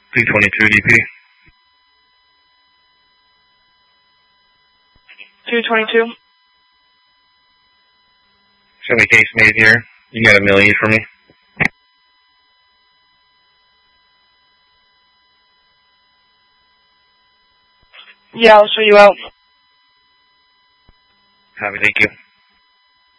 222 DP. 222. Show me case made here. You got a million for me? Yeah, I'll show you out. Happy, thank you.